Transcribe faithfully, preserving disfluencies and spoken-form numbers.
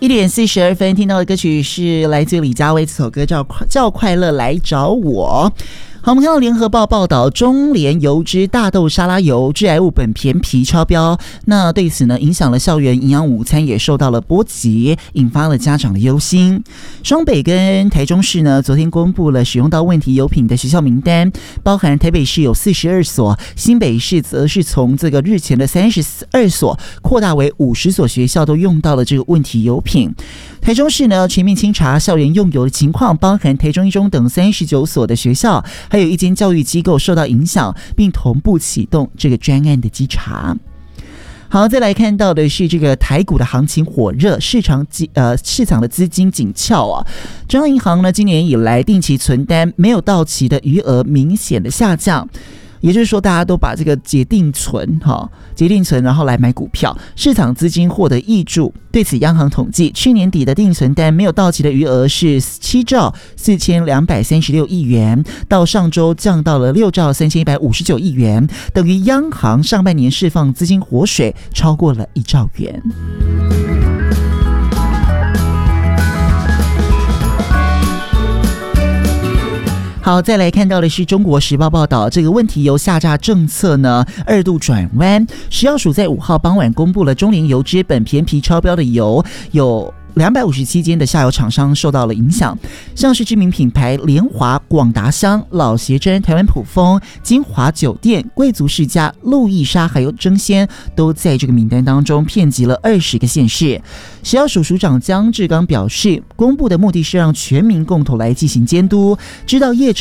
一点四十二分，听到的歌曲是来自李佳薇，这首歌叫《叫快乐来找我》。好，我们看到联合报报道，中联油脂大豆沙拉油致癌物苯醛醚超标，那对此呢，影响了校园营养午餐也受到了波及，引发了家长的忧心。双北跟台中市呢，昨天公布了使用到问题油品的学校名单，包含台北市有四十二所，新北市则是从这个日前的三十二所扩大为五十所学校都用到了这个问题油品。台中市呢，全面清查校园用油的情况，包含台中一中等三十九所的学校，还有一间教育机构受到影响，并同步启动这个专案的稽查。好，再来看到的是这个台股的行情火热，市场呃市场的资金紧俏啊。中央银行呢，今年以来定期存单没有到期的余额明显的下降。也就是说，大家都把这个结定存哈，结定存，然后来买股票，市场资金获得挹注。对此，央行统计，去年底的定存单没有到期的余额是七兆四千两百三十六亿元，到上周降到了六兆三千一百五十九亿元，等于央行上半年释放资金活水超过了一兆元。好，再来看到的是中国时报报道，这个问题油下架政策呢二度转弯。食药署在五号傍晚公布了中联油脂苯醛醚超标的油有两百五十七间的下游厂商受到了影响，像是知名品牌联华、广达香、老协珍、台湾普丰、金华酒店、贵族世家、路易莎还有争鲜都在这个名单当中，遍及了二十个县市。食药署署长江志刚表示，公布的目的是让全民共同来进行监督，知道业者